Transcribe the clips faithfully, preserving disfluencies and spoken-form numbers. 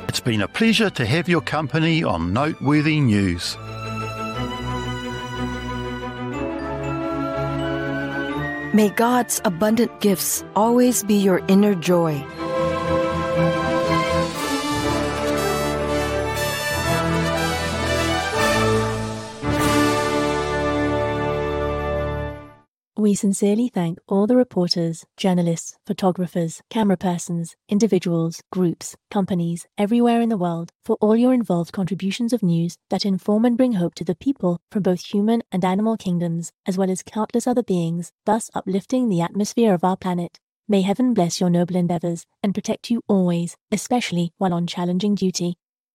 It's been a pleasure to have your company on Noteworthy News. May God's abundant gifts always be your inner joy. We sincerely thank all the reporters, journalists, photographers, camera persons, individuals, groups, companies, everywhere in the world for all your involved contributions of news that inform and bring hope to the people from both human and animal kingdoms, as well as countless other beings, thus uplifting the atmosphere of our planet. May heaven bless your noble endeavors and protect you always, especially while on challenging duty.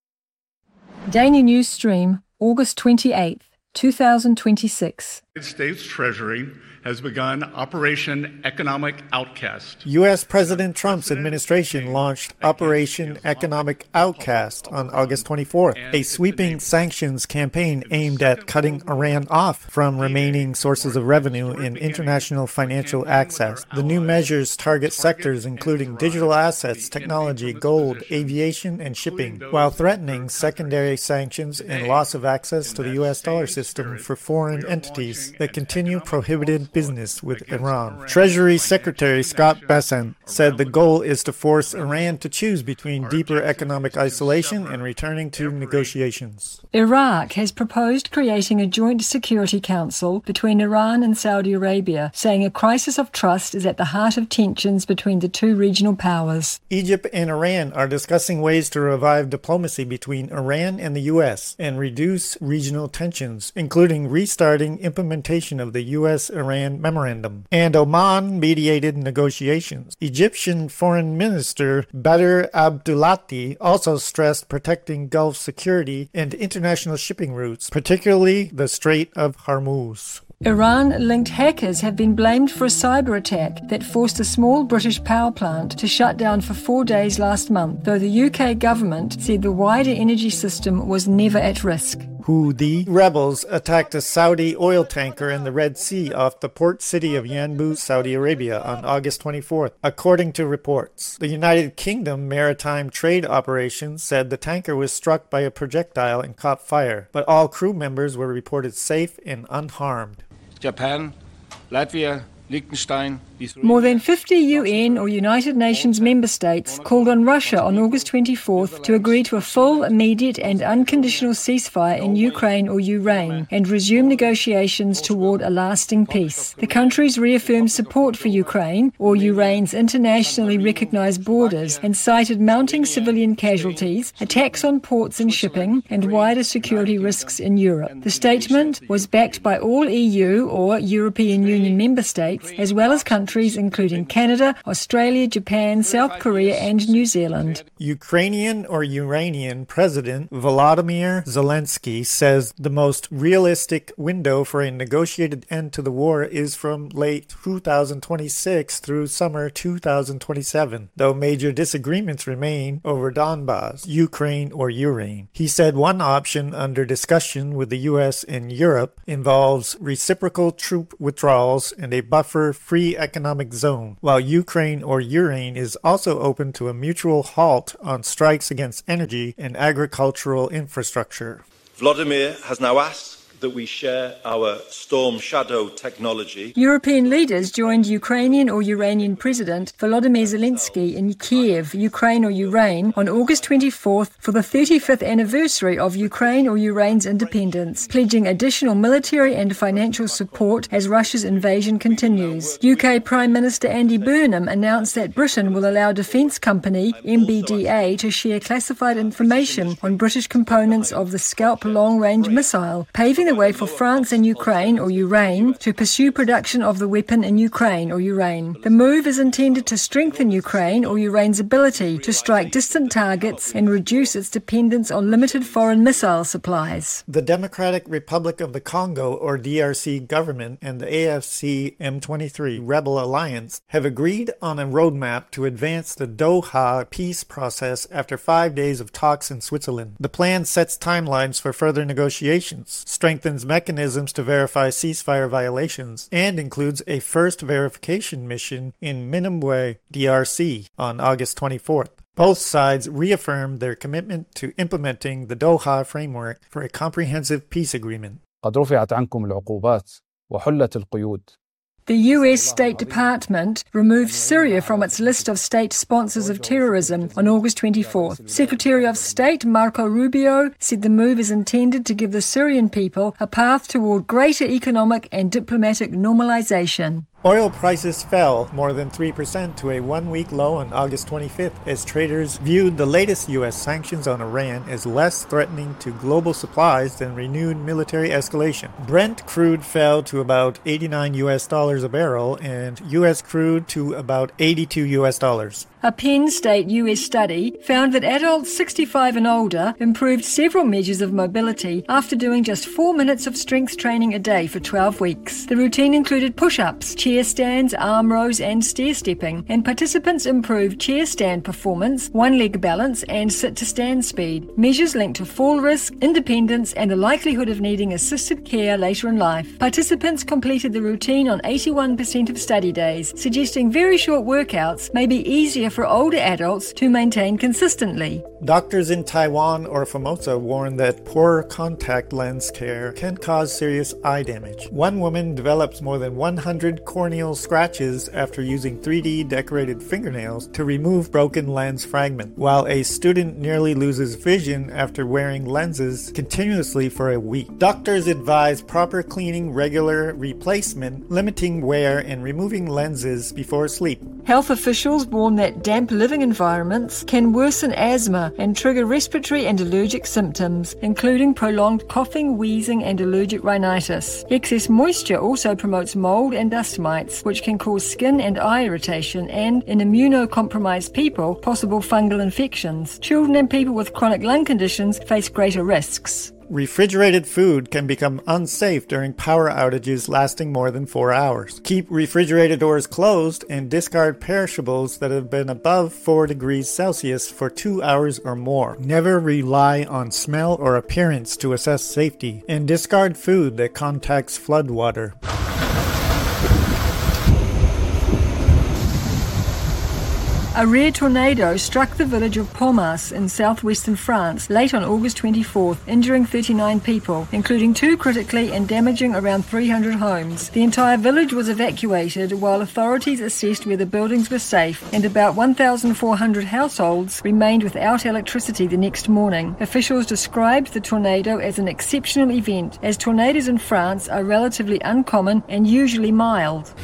Daily News Stream, August twenty-eighth, twenty twenty-six. The United States Treasury has begun Operation Economic Outcast. U S. President Trump's administration launched Operation Economic Outcast on August twenty-fourth, a sweeping sanctions campaign aimed at cutting Iran off from remaining sources of revenue in international financial access. The new measures target sectors including digital assets, technology, gold, aviation, and shipping, while threatening secondary sanctions and loss of access to the U S dollar system for foreign entities that continue prohibited business with Iran. Treasury Secretary Scott Bessent said the goal is to force Iran to choose between deeper economic isolation and returning to negotiations. Iraq has proposed creating a joint security council between Iran and Saudi Arabia, saying a crisis of trust is at the heart of tensions between the two regional powers. Egypt and Iran are discussing ways to revive diplomacy between Iran and the U S and reduce regional tensions, including restarting implementation of the U S-Iran Memorandum. And Oman mediated negotiations. Egyptian Foreign Minister Badr Abdulati also stressed protecting Gulf security and international shipping routes, particularly the Strait of Hormuz. Iran-linked hackers have been blamed for a cyber attack that forced a small British power plant to shut down for four days last month, though the U K government said the wider energy system was never at risk. Houthi rebels attacked a Saudi oil tanker in the Red Sea off the port city of Yanbu, Saudi Arabia on August twenty-fourth, according to reports. The United Kingdom Maritime Trade Operations said the tanker was struck by a projectile and caught fire, but all crew members were reported safe and unharmed. Japan, Latvia, Liechtenstein. More than fifty U N or United Nations member states called on Russia on August twenty-fourth to agree to a full, immediate and unconditional ceasefire in Ukraine or Ukraine and resume negotiations toward a lasting peace. The countries reaffirmed support for Ukraine or Ukraine's internationally recognized borders and cited mounting civilian casualties, attacks on ports and shipping, and wider security risks in Europe. The statement was backed by all E U or European Union member states, as well as countries including Canada, Australia, Japan, South Korea, and New Zealand. Ukrainian or Uranian President Volodymyr Zelensky says the most realistic window for a negotiated end to the war is from late two thousand twenty-six through summer two thousand twenty-seven, though major disagreements remain over Donbas, Ukraine or Urane. He said one option under discussion with the U S and Europe involves reciprocal troop withdrawals and a buffer-free economic zone, while Ukraine or Urane is also open to a mutual halt on strikes against energy and agricultural infrastructure. Vladimir has now asked that we share our Storm Shadow technology. European leaders joined Ukrainian or Uranian President Volodymyr Zelensky in Kiev, Ukraine or Urane, on August twenty-fourth for the thirty-fifth anniversary of Ukraine or Urane's independence, pledging additional military and financial support as Russia's invasion continues. U K Prime Minister Andy Burnham announced that Britain will allow defence company M B D A to share classified information on British components of the Scalp long-range missile, paving the way for France and Ukraine or Urane to pursue production of the weapon in Ukraine or Urane. The move is intended to strengthen Ukraine or Urane's ability to strike distant targets and reduce its dependence on limited foreign missile supplies. The Democratic Republic of the Congo or D R C government and the A F C M twenty-three Rebel Alliance have agreed on a roadmap to advance the Doha peace process after five days of talks in Switzerland. The plan sets timelines for further negotiations, strengthens mechanisms to verify ceasefire violations, and includes a first verification mission in Minembwe, D R C, on August twenty-fourth. Both sides reaffirmed their commitment to implementing the Doha framework for a comprehensive peace agreement. قد رفعت عنكم العقوبات وحلت القيود. The U S State Department removed Syria from its list of state sponsors of terrorism on August twenty-fourth. Secretary of State Marco Rubio said the move is intended to give the Syrian people a path toward greater economic and diplomatic normalization. Oil prices fell more than three percent to a one-week low on August twenty-fifth as traders viewed the latest U S sanctions on Iran as less threatening to global supplies than renewed military escalation. Brent crude fell to about eighty-nine U S dollars a barrel and U S crude to about eighty-two U S dollars. A Penn State U S study found that adults sixty-five and older improved several measures of mobility after doing just four minutes of strength training a day for twelve weeks. The routine included push-ups, chair stands, arm rows and stair-stepping, and participants improved chair stand performance, one-leg balance and sit-to-stand speed, measures linked to fall risk, independence and the likelihood of needing assisted care later in life. Participants completed the routine on eighty-one percent of study days, suggesting very short workouts may be easier for older adults to maintain consistently. Doctors in Taiwan or Formosa warn that poor contact lens care can cause serious eye damage. One woman develops more than one hundred corneal scratches after using three D decorated fingernails to remove broken lens fragment, while a student nearly loses vision after wearing lenses continuously for a week. Doctors advise proper cleaning, regular replacement, limiting wear, and removing lenses before sleep. Health officials warn that damp living environments can worsen asthma and trigger respiratory and allergic symptoms, including prolonged coughing, wheezing, and allergic rhinitis. Excess moisture also promotes mold and dust mites, which can cause skin and eye irritation and, in immunocompromised people, possible fungal infections. Children and people with chronic lung conditions face greater risks. Refrigerated food can become unsafe during power outages lasting more than four hours. Keep refrigerator doors closed and discard perishables that have been above four degrees Celsius for two hours or more. Never rely on smell or appearance to assess safety, and discard food that contacts floodwater. A rare tornado struck the village of Pomas in southwestern France late on August twenty-fourth, injuring thirty-nine people, including two critically and damaging around three hundred homes. The entire village was evacuated while authorities assessed whether buildings were safe, and about one thousand four hundred households remained without electricity the next morning. Officials described the tornado as an exceptional event, as tornadoes in France are relatively uncommon and usually mild.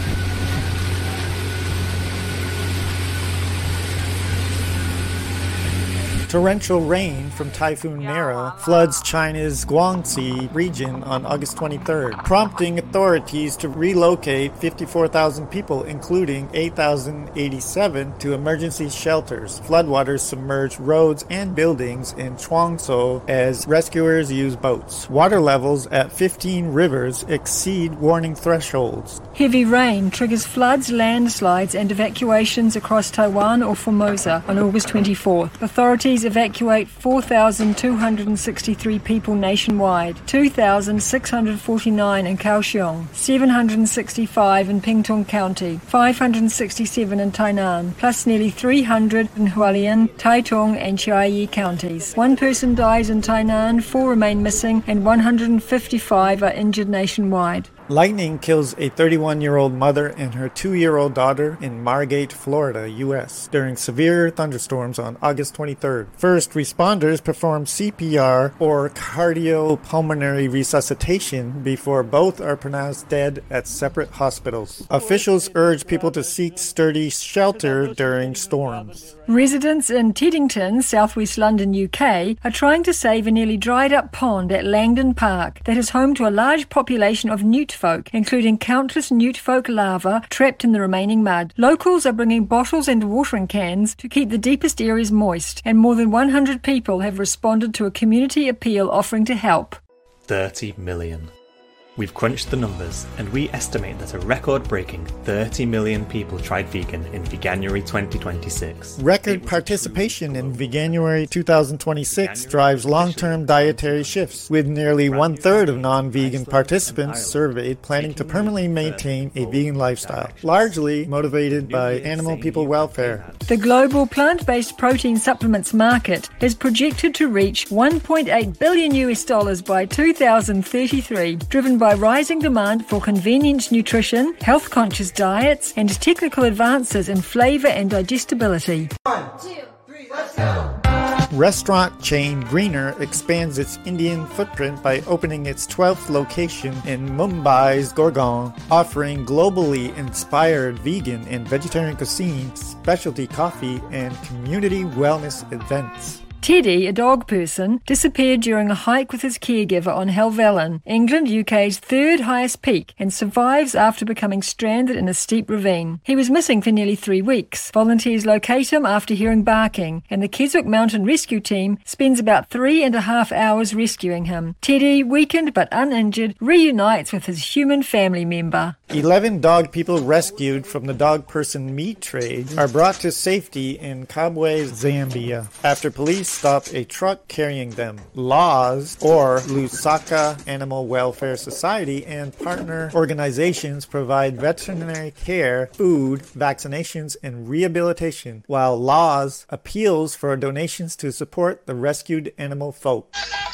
Torrential rain from Typhoon Nara floods China's Guangxi region on August twenty-third, prompting authorities to relocate fifty-four thousand people, including eight thousand eighty-seven, to emergency shelters. Floodwaters submerged roads and buildings in Chuangzhou as rescuers use boats. Water levels at fifteen rivers exceed warning thresholds. Heavy rain triggers floods, landslides, and evacuations across Taiwan or Formosa on August twenty-fourth. Authorities evacuate four thousand two hundred sixty-three people nationwide, two thousand six hundred forty-nine in Kaohsiung, seven hundred sixty-five in Pingtung County, five hundred sixty-seven in Tainan, plus nearly three hundred in Hualien, Taitung, and Chiayi counties. One person dies in Tainan, four remain missing, and one hundred fifty-five are injured nationwide. Lightning kills a thirty-one-year-old mother and her two-year-old daughter in Margate, Florida, U S during severe thunderstorms on August twenty-third. First responders performed C P R or cardiopulmonary resuscitation before both are pronounced dead at separate hospitals. Officials urge people to seek sturdy shelter during storms. Residents in Teddington, southwest London, U K, are trying to save a nearly dried-up pond at Langdon Park that is home to a large population of newt folk, including countless newt folk larvae trapped in the remaining mud. Locals are bringing bottles and watering cans to keep the deepest areas moist, and more than one hundred people have responded to a community appeal offering to help. thirty million. We've crunched the numbers, and we estimate that a record-breaking thirty million people tried vegan in Veganuary twenty twenty-six. Record participation in Veganuary twenty twenty-six drives long-term dietary shifts, with nearly one-third of non-vegan participants surveyed planning to permanently maintain a vegan lifestyle, largely motivated by animal people welfare. The global plant-based protein supplements market is projected to reach one point eight billion U S dollars by two thousand thirty-three, driven by by rising demand for convenient nutrition, health-conscious diets, and technical advances in flavour and digestibility. One, two, three, let's go! Restaurant chain Greener expands its Indian footprint by opening its twelfth location in Mumbai's Gurgaon, offering globally inspired vegan and vegetarian cuisine, specialty coffee, and community wellness events. Teddy, a dog person, disappeared during a hike with his caregiver on Helvellyn, England, U K's third highest peak, and survives after becoming stranded in a steep ravine. He was missing for nearly three weeks. Volunteers locate him after hearing barking, and the Keswick Mountain Rescue Team spends about three and a half hours rescuing him. Teddy, weakened but uninjured, reunites with his human family member. Eleven dog people rescued from the dog person meat trade are brought to safety in Kabwe, Zambia, after police stop a truck carrying them. Laws, or Lusaka Animal Welfare Society, and partner organizations provide veterinary care, food, vaccinations, and rehabilitation, while Laws appeals for donations to support the rescued animal folk.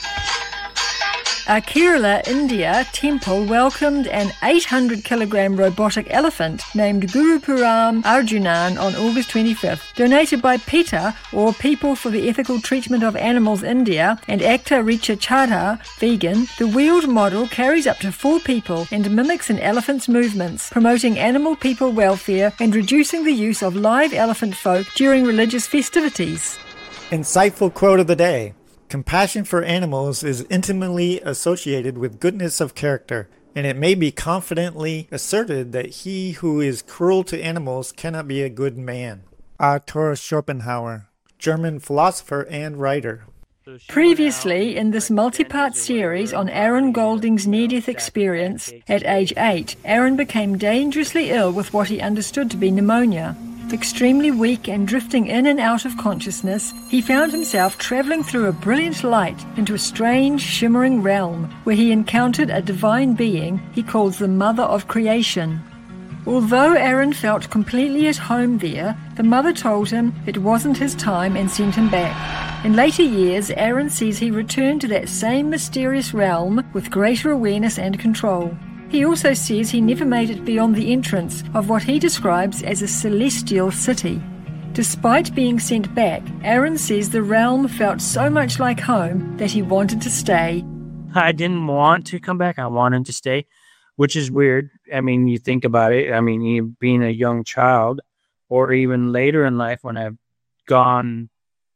A Kerala, India temple welcomed an eight hundred kilogram robotic elephant named Gurupuram Arjunan on August twenty-fifth. Donated by PETA, or People for the Ethical Treatment of Animals India, and actor Richa Chadha, vegan, the wheeled model carries up to four people and mimics an elephant's movements, promoting animal people welfare and reducing the use of live elephant folk during religious festivities. Insightful quote of the day. Compassion for animals is intimately associated with goodness of character, and it may be confidently asserted that he who is cruel to animals cannot be a good man. Arthur Schopenhauer, German philosopher and writer. Previously, in this multi-part series on Aaron Golding's near-death experience, at age eight, Aaron became dangerously ill with what he understood to be pneumonia. Extremely weak and drifting in and out of consciousness, he found himself travelling through a brilliant light into a strange, shimmering realm where he encountered a divine being he calls the Mother of Creation. Although Aaron felt completely at home there, the mother told him it wasn't his time and sent him back. In later years, Aaron says he returned to that same mysterious realm with greater awareness and control. He also says he never made it beyond the entrance of what he describes as a celestial city. Despite being sent back, Aaron says the realm felt so much like home that he wanted to stay. I didn't want to come back. I wanted to stay, which is weird. I mean, you think about it. I mean, you, being a young child, or even later in life when I've gone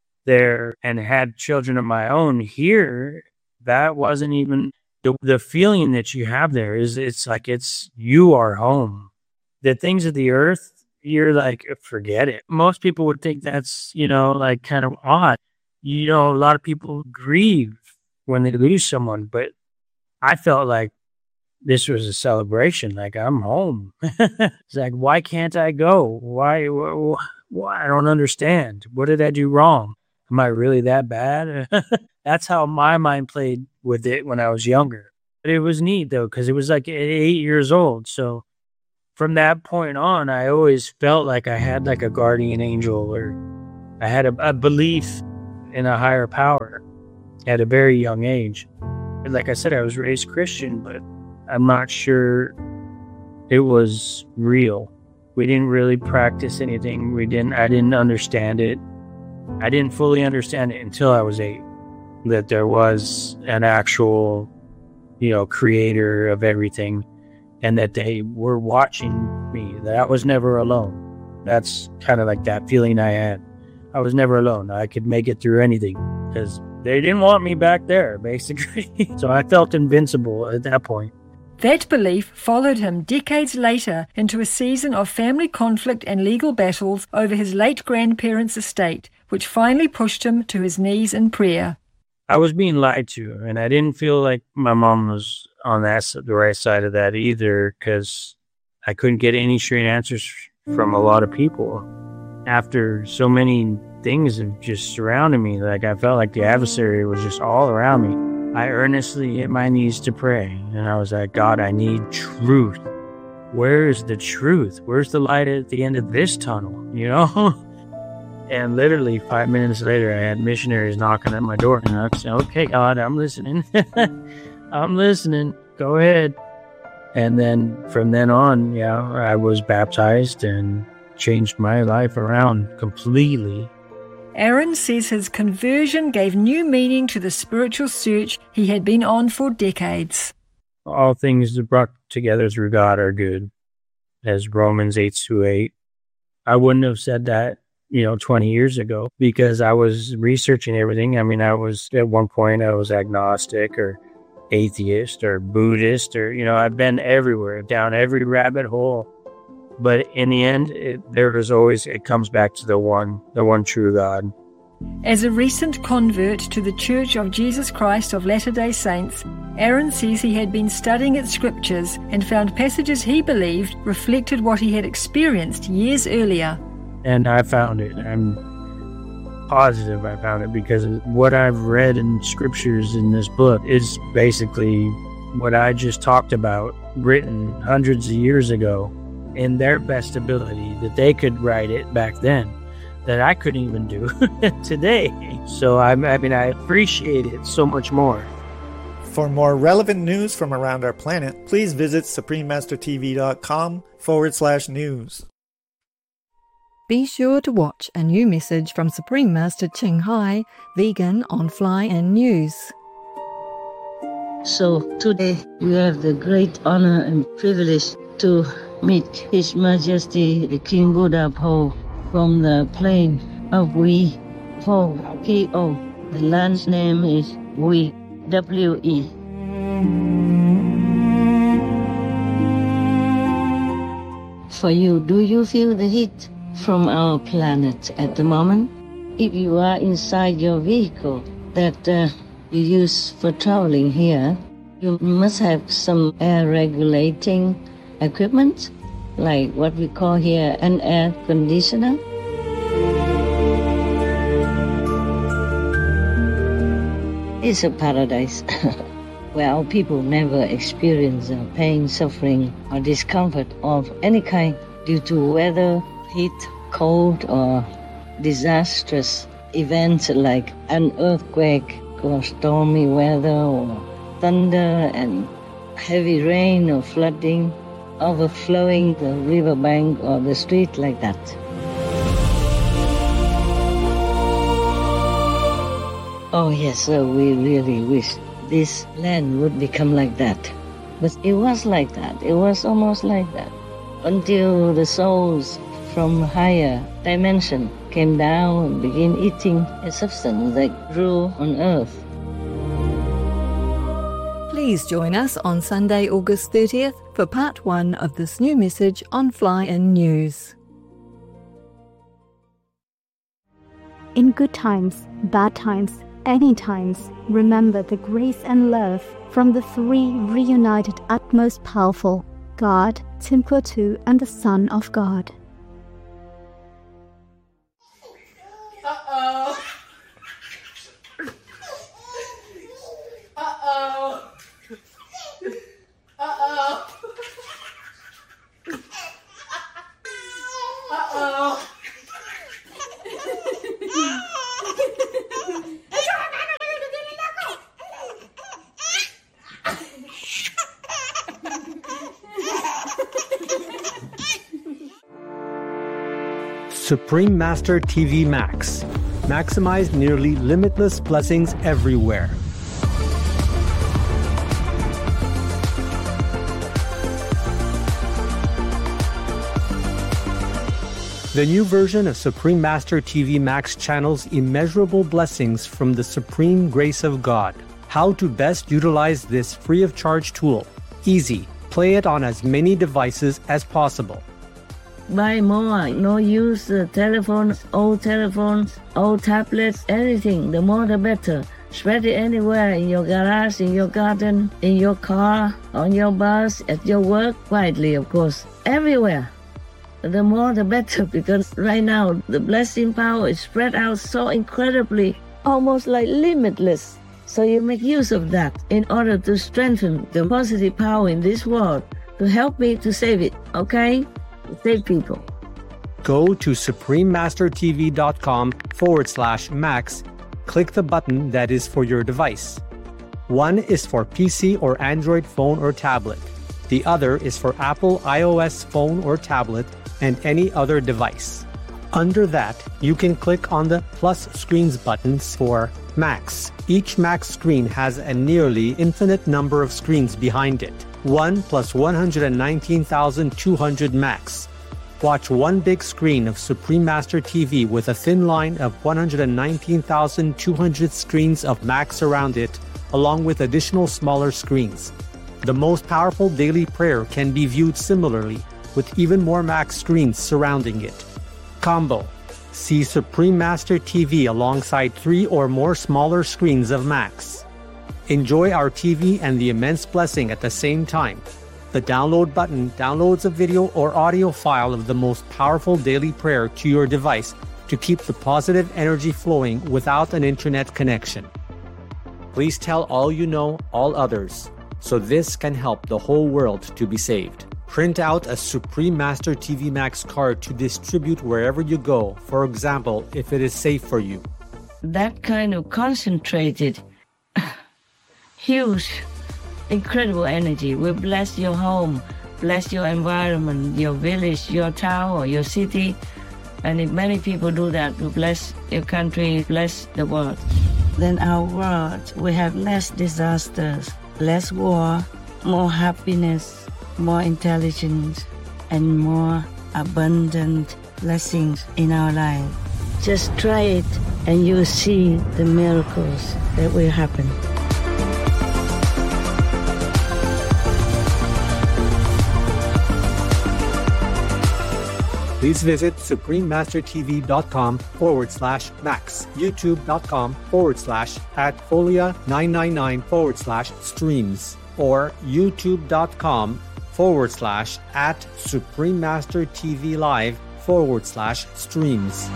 there and had children of my own here, that wasn't even... The, the feeling that you have there is it's like it's you are home. The things of the earth, you're like, forget it. Most people would think that's, you know, like kind of odd. You know, a lot of people grieve when they lose someone, but I felt like this was a celebration. Like, I'm home. It's like, why can't I go? Why, why? Why? I don't understand. What did I do wrong? Am I really that bad? That's how my mind played with it when I was younger. But it was neat, though, because it was like at eight years old. So from that point on, I always felt like I had like a guardian angel, or I had a, a belief in a higher power at a very young age. And like I said, I was raised Christian, but I'm not sure it was real. We didn't really practice anything. We didn't. I didn't understand it. I didn't fully understand it until I was eight, that there was an actual, you know, creator of everything, and that they were watching me, that I was never alone. That's kind of like that feeling I had. I was never alone. I could make it through anything because they didn't want me back there, basically. So I felt invincible at that point. That belief followed him decades later into a season of family conflict and legal battles over his late grandparents' estate, which finally pushed him to his knees in prayer. I was being lied to, and I didn't feel like my mom was on that the right side of that either, because I couldn't get any straight answers from a lot of people. After so many things have just surrounded me, like I felt like the adversary was just all around me. I earnestly hit my knees to pray, and I was like, God, I need truth. Where is the truth? Where's the light at the end of this tunnel, you know? And literally five minutes later, I had missionaries knocking at my door. And I said, okay, God, I'm listening. I'm listening. Go ahead. And then from then on, yeah, I was baptized and changed my life around completely. Aaron says his conversion gave new meaning to the spiritual search he had been on for decades. All things brought together through God are good, as Romans eight to eight. I wouldn't have said that, you know, twenty years ago, because I was researching everything. I mean, I was, at one point, I was agnostic or atheist or Buddhist, or, you know, I've been everywhere, down every rabbit hole. But in the end, it, there is always, it comes back to the one, the one true God. As a recent convert to the Church of Jesus Christ of Latter-day Saints, Aaron says he had been studying its scriptures and found passages he believed reflected what he had experienced years earlier. And I found it. I'm positive I found it, because what I've read in scriptures in this book is basically what I just talked about, written hundreds of years ago in their best ability, that they could write it back then, that I couldn't even do today. So I, I mean, I appreciate it so much more. For more relevant news from around our planet, please visit suprememastertv.com forward slash news. Be sure to watch a new message from Supreme Master Ching Hai, vegan, on Fly and News. So today we have the great honor and privilege to meet His Majesty the King Buddha Po from the plain of Wei Po, P O. The land's name is Wei, W E. For you, do you feel the heat from our planet at the moment? If you are inside your vehicle that uh, you use for traveling here, you must have some air regulating equipment, like what we call here an air conditioner. It's a paradise where our people never experience uh, pain, suffering, or discomfort of any kind due to weather, heat, cold, or disastrous events like an earthquake or stormy weather or thunder and heavy rain or flooding, overflowing the riverbank or the street like that. Oh yes, sir, we really wish this land would become like that. But it was like that. It was almost like that. Until the souls from higher dimension came down and began eating a substance that grew on earth. Please join us on Sunday, August thirtieth for part one of this new message on Fly In News. In good times, bad times, any times, remember the grace and love from the three reunited utmost powerful, God, Timbuktu, and the Son of God. Uh-oh. Uh-oh. Uh-oh. Uh-oh. Supreme Master T V Max. Maximize nearly limitless blessings everywhere. The new version of Supreme Master T V Max channels immeasurable blessings from the supreme grace of God. How to best utilize this free of charge tool. Easy. Play it on as many devices as possible. Buy more, no use uh, telephones, old telephones, old tablets, everything. The more the better. Spread it anywhere, in your garage, in your garden, in your car, on your bus, at your work, quietly, of course, everywhere. The more the better, because right now the blessing power is spread out so incredibly, almost like limitless. So you make use of that in order to strengthen the positive power in this world, to help me to save it, okay? To save people. Go to suprememastertv.com forward slash max. Click the button that is for your device. One is for P C or Android phone or tablet. The other is for Apple iOS phone or tablet and any other device. Under that, you can click on the plus screens buttons for Max. Each Max screen has a nearly infinite number of screens behind it. one plus one hundred nineteen thousand two hundred Max. Watch one big screen of Supreme Master T V with a thin line of one hundred nineteen thousand two hundred screens of Max around it, along with additional smaller screens. The most powerful daily prayer can be viewed similarly, with even more Max screens surrounding it. Combo. See Supreme Master T V alongside three or more smaller screens of Max. Enjoy our T V and the immense blessing at the same time. The download button downloads a video or audio file of the most powerful daily prayer to your device to keep the positive energy flowing without an internet connection. Please tell all you know, all others, so this can help the whole world to be saved. Print out a Supreme Master T V Max card to distribute wherever you go, for example, if it is safe for you. That kind of concentrated, huge, incredible energy will bless your home, bless your environment, your village, your town, or your city. And if many people do that, will bless your country, bless the world. Then our world will have less disasters, less war, more happiness, more intelligence, and more abundant blessings in our life. Just try it and you'll see the miracles that will happen. Please visit suprememastertv.com forward slash max, youtube.com forward slash at folia999 forward slash streams, or youtube.com forward slash at suprememastertvlive forward slash streams.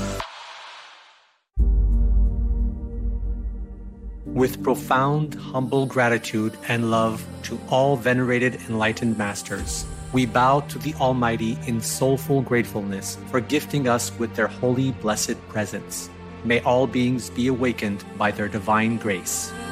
With profound, humble gratitude and love to all venerated enlightened masters, we bow to the Almighty in soulful gratefulness for gifting us with their holy, blessed presence. May all beings be awakened by their divine grace.